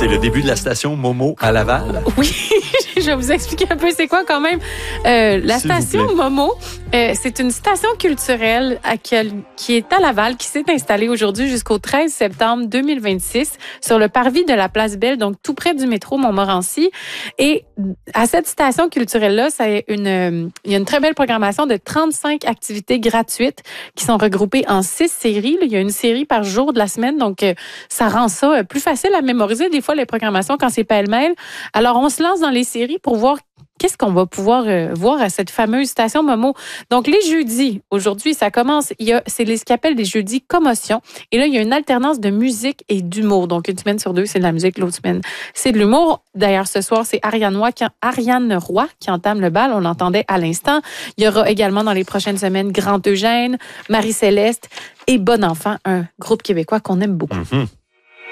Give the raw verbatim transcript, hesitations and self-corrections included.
C'est le début de la station Momo à Laval. Oui, je vais vous expliquer un peu c'est quoi quand même. Euh, la S'il vous station plaît. Momo, euh, c'est une station culturelle à quel- qui est à Laval, qui s'est installée aujourd'hui jusqu'au treize septembre deux mille vingt-six sur le parvis de la Place Belle, donc tout près du métro Montmorency. Et à cette station culturelle-là, ça a une, euh, il y a une très belle programmation de trente-cinq activités gratuites qui sont regroupées en six séries. Là, il y a une série par jour de la semaine, donc euh, ça rend ça euh, plus facile à mémoriser des fois les programmations quand c'est pêle-mêle. Alors, on se lance dans les séries pour voir qu'est-ce qu'on va pouvoir euh, voir à cette fameuse station Momo. Donc, les jeudis, aujourd'hui, ça commence, il y a, c'est les, ce qu'ils appellent les jeudis commotion. Et là, il y a une alternance de musique et d'humour. Donc, une semaine sur deux, c'est de la musique, l'autre semaine, c'est de l'humour. D'ailleurs, ce soir, c'est Ariane Roy, qui, Ariane Roy qui entame le bal. On l'entendait à l'instant. Il y aura également dans les prochaines semaines Grand Eugène, Marie-Céleste et Bon Enfant, un groupe québécois qu'on aime beaucoup. Mm-hmm.